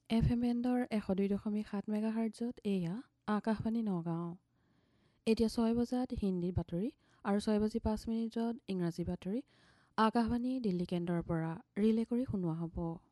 FM বেণ্ডৰ 102.7 মেগাহাৰ্টজত এয়া আকাশবাণী নগাঁও। এতিয়া 6 বজাত হিন্দী বাতৰি আৰু 6:05 ইংৰাজী বাতৰি আকাশবাণী দিল্লী কেন্দ্ৰৰ পৰা ৰিলে কৰি শুনোৱা হ'ব।